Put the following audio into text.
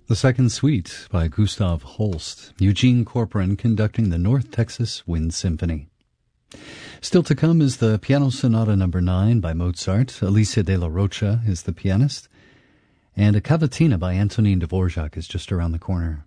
The Second Suite by Gustav Holst, Eugene Corporan conducting the North Texas Wind Symphony. Still to come is the Piano Sonata No. 9 by Mozart. Alicia de la Rocha is the pianist. And a cavatina by Antonin Dvorak is just around the corner.